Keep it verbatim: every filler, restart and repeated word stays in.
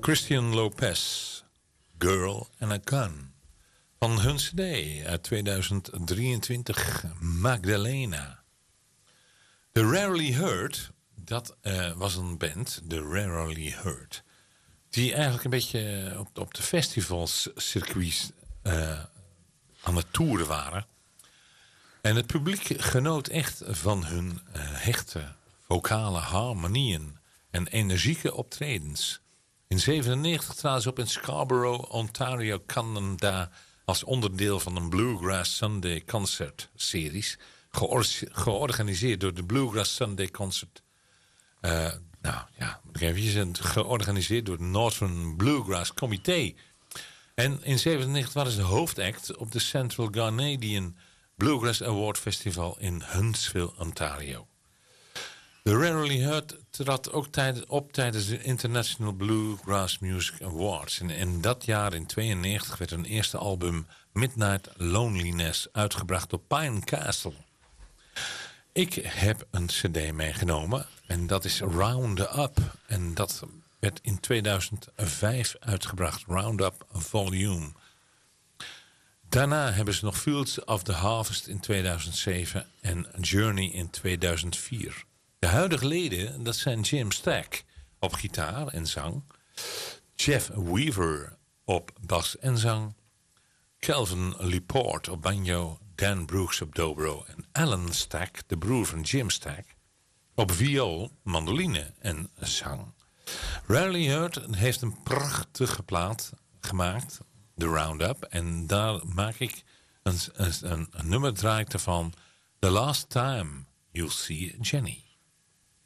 Christian Lopez, Girl and a Gun. Van hun cd uit tweeduizend drieëntwintig, Magdalena. The Rarely Heard, dat uh, was een band, The Rarely Heard, die eigenlijk een beetje op, op de festivalscircuits uh, aan het toeren waren. En het publiek genoot echt van hun uh, hechte vocale harmonieën en energieke optredens. In negentien zevenennegentig traden ze op in Scarborough, Ontario, Canada, als onderdeel van een Bluegrass Sunday Concert series, georganiseerd door de Bluegrass Sunday Concert. Uh, nou ja, even georganiseerd door het Northern Bluegrass Comité. En in negentien zevenennegentig waren ze de hoofdact op de Central Ghanaian Bluegrass Award Festival in Huntsville, Ontario. The Rarely Heard trad ook tijd, op tijdens de International Bluegrass Music Awards. En in dat jaar, in negentien tweeënnegentig, werd hun eerste album Midnight Loneliness uitgebracht door Pine Castle. Ik heb een cd meegenomen en dat is Round-Up. En dat werd in tweeduizend vijf uitgebracht, Round-Up Volume. Daarna hebben ze nog Fields of the Harvest in tweeduizend zeven en Journey in tweeduizend vier. De huidige leden, dat zijn Jim Stack op gitaar en zang, Jeff Weaver op bas en zang, Calvin Laporte op banjo, Dan Brooks op dobro en Alan Stack, de broer van Jim Stack, op viool, mandoline en zang. Rarely Heard heeft een prachtige plaat gemaakt, de Roundup, en daar maak ik een, een, een nummer draai ik ervan, The Last Time You'll See Jenny.